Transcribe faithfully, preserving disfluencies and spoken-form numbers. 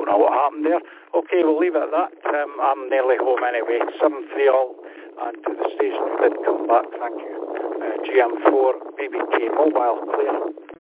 don't know what happened there. Okay, we'll leave it at that. Um, I'm nearly home anyway. seven three all, and to the station who did come back, thank you. Uh, G M four, B B K Mobile, clear.